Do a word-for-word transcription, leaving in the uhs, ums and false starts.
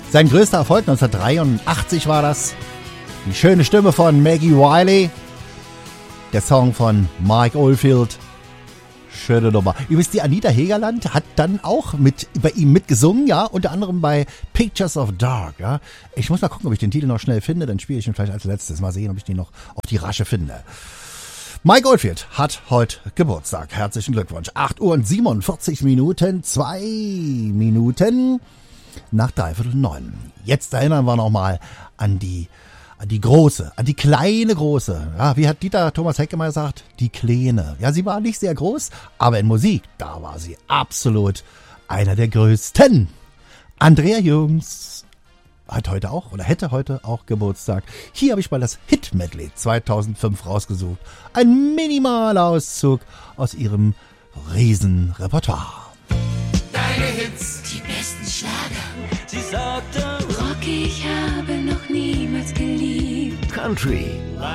Sein größter Erfolg neunzehnhundertdreiundachtzig war das. Die schöne Stimme von Maggie Wiley. Der Song von Mike Oldfield. Schöne Nummer. Übrigens, die Anita Hegerland hat dann auch mit bei ihm mitgesungen, ja, unter anderem bei Pictures of Dark, ja. Ich muss mal gucken, ob ich den Titel noch schnell finde, dann spiele ich ihn vielleicht als letztes. Mal sehen, ob ich den noch auf die Rasche finde. Mike Oldfield hat heute Geburtstag. Herzlichen Glückwunsch. acht Uhr und siebenundvierzig Minuten, zwei Minuten nach dreiviertel neun. Jetzt erinnern wir nochmal an die An die große, an die kleine große. Ja, wie hat Dieter Thomas Heck immer gesagt? Die kleine. Ja, sie war nicht sehr groß, aber in Musik, da war sie absolut einer der größten. Andrea Jungs hat heute auch, oder hätte heute auch Geburtstag. Hier habe ich mal das Hit-Medley zweitausendfünf rausgesucht. Ein minimaler Auszug aus ihrem Riesenrepertoire. Deine Hits, die besten Schlager. Sie sagte, Rocky, ich habe noch niemals geliebt. Country,